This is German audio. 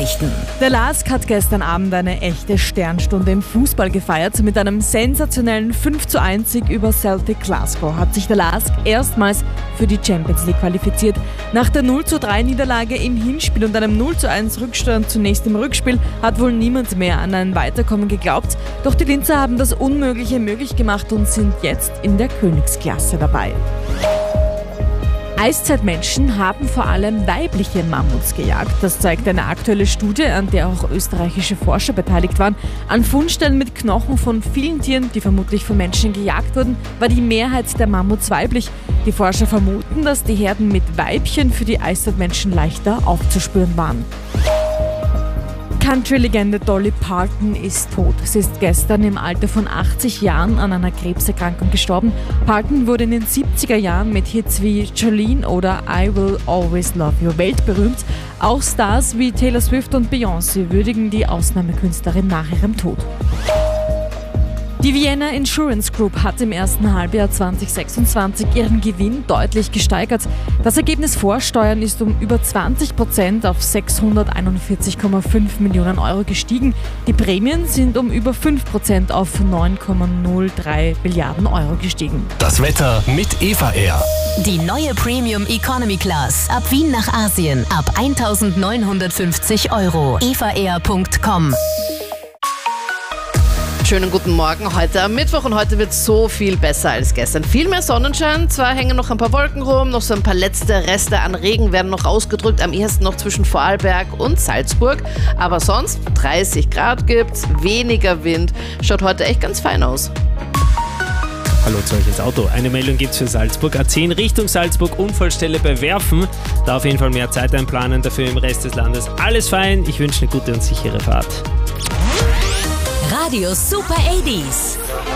Nachrichten. Der LASK hat gestern Abend eine echte Sternstunde im Fußball gefeiert. Mit einem sensationellen 5:1 Sieg über Celtic Glasgow hat sich der LASK erstmals für die Champions League qualifiziert. Nach der 0:3 Niederlage im Hinspiel und einem 0:1 Rückstand zunächst im Rückspiel hat wohl niemand mehr an ein Weiterkommen geglaubt. Doch die Linzer haben das Unmögliche möglich gemacht und sind jetzt in der Königsklasse dabei. Eiszeitmenschen haben vor allem weibliche Mammuts gejagt. Das zeigt eine aktuelle Studie, an der auch österreichische Forscher beteiligt waren. An Fundstellen mit Knochen von vielen Tieren, die vermutlich von Menschen gejagt wurden, war die Mehrheit der Mammuts weiblich. Die Forscher vermuten, dass die Herden mit Weibchen für die Eiszeitmenschen leichter aufzuspüren waren. Country-Legende Dolly Parton ist tot. Sie ist gestern im Alter von 80 Jahren an einer Krebserkrankung gestorben. Parton wurde in den 70er Jahren mit Hits wie Jolene oder I Will Always Love You weltberühmt. Auch Stars wie Taylor Swift und Beyoncé würdigen die Ausnahmekünstlerin nach ihrem Tod. Die Vienna Insurance Group hat im ersten Halbjahr 2026 ihren Gewinn deutlich gesteigert. Das Ergebnis vor Steuern ist um über 20% auf 641,5 Millionen Euro gestiegen. Die Prämien sind um über 5% auf 9,03 Milliarden Euro gestiegen. Das Wetter mit Eva Air. Die neue Premium Economy Class. Ab Wien nach Asien. Ab 1.950 Euro. evaair.com. Schönen guten Morgen heute am Mittwoch und heute wird so viel besser als gestern. Viel mehr Sonnenschein, zwar hängen noch ein paar Wolken rum, noch so ein paar letzte Reste an Regen werden noch ausgedrückt, am ehesten noch zwischen Vorarlberg und Salzburg, aber sonst 30 Grad gibt's, weniger Wind, schaut heute echt ganz fein aus. Hallo zu euch ins Auto. Eine Meldung gibt's für Salzburg. A10 Richtung Salzburg, Unfallstelle bei Werfen. Da auf jeden Fall mehr Zeit einplanen, dafür im Rest des Landes alles fein. Ich wünsche eine gute und sichere Fahrt. Radio Super 80s.